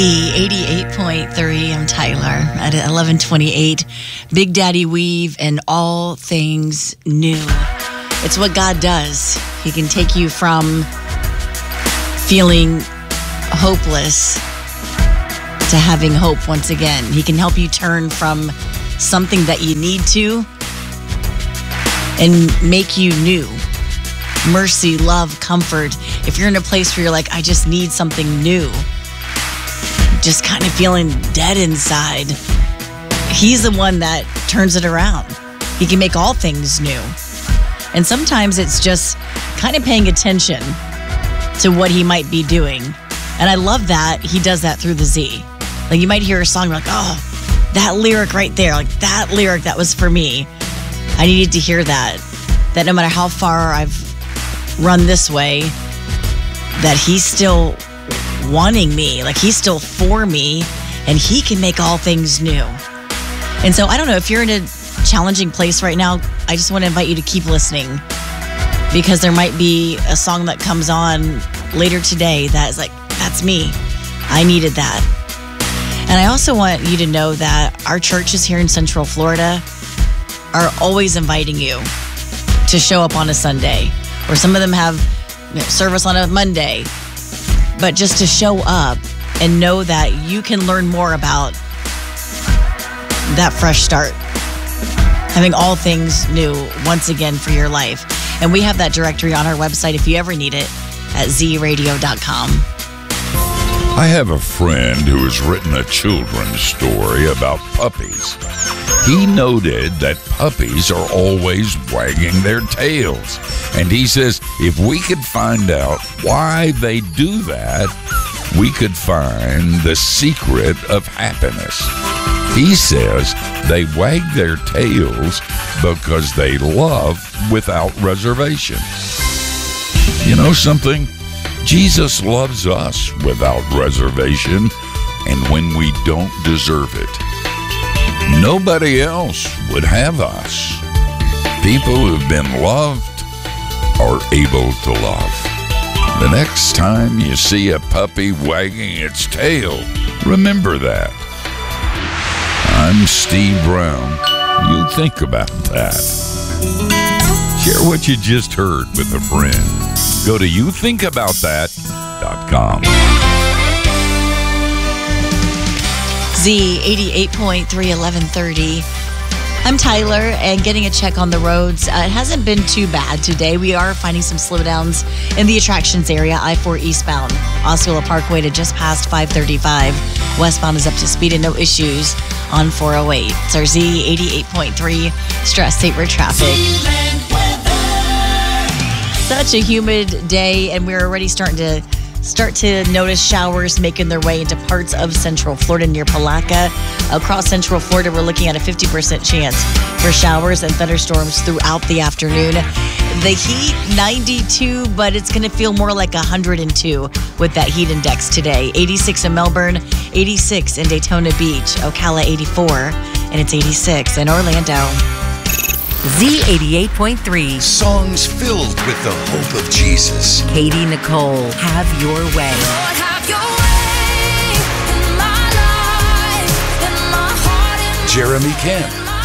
88.3, I'm Tyler at 11:28. Big Daddy Weave and all things new. It's what God does. He can take you from feeling hopeless to having hope once again. He can help you turn from something that you need to and make you new. Mercy, love, comfort. If you're in a place where you're like, I just need something new, just kind of feeling dead inside, he's the one that turns it around. He can make all things new. And sometimes it's just kind of paying attention to what he might be doing. And I love that he does that through the Z. Like, you might hear a song, you're like, oh, that lyric right there, like that lyric, that was for me. I needed to hear that. That no matter how far I've run this way, that he's still wanting me, like he's still for me, and he can make all things new. And so I don't know, if you're in a challenging place right now, I just want to invite you to keep listening, because there might be a song that comes on later today that is like, that's me. I needed that. And I also want you to know that our churches here in Central Florida are always inviting you to show up on a Sunday, or some of them have service on a Monday. But just to show up and know that you can learn more about that fresh start, having all things new once again for your life. And we have that directory on our website if you ever need it at zradio.com. I have a friend who has written a children's story about puppies. He noted that puppies are always wagging their tails. And he says if we could find out why they do that, we could find the secret of happiness. He says they wag their tails because they love without reservation. You know something? Jesus loves us without reservation, and when we don't deserve it. Nobody else would have us. People who've been loved are able to love. The next time you see a puppy wagging its tail, remember that. I'm Steve Brown. You think about that. Share what you just heard with a friend. Go to youthinkaboutthat.com. Z 88.3, 11:30. I'm Tyler, and getting a check on the roads. It hasn't been too bad today. We are finding some slowdowns in the attractions area, I-4 eastbound, Osceola Parkway to just past 535. Westbound is up to speed and no issues on 408. It's our Z 88.3 stress saver traffic. Such a humid day, and we're already starting to notice showers making their way into parts of Central Florida near Palaca. Across Central Florida, we're looking at a 50% chance for showers and thunderstorms throughout the afternoon. The heat, 92, but it's going to feel more like 102 with that heat index today. 86 in Melbourne, 86 in Daytona Beach, Ocala 84, and it's 86 in Orlando. Z88.3. Songs filled with the hope of Jesus. Katie Nicole, Have Your Way. Lord, have your way in my life, in my heart. Jeremy Camp,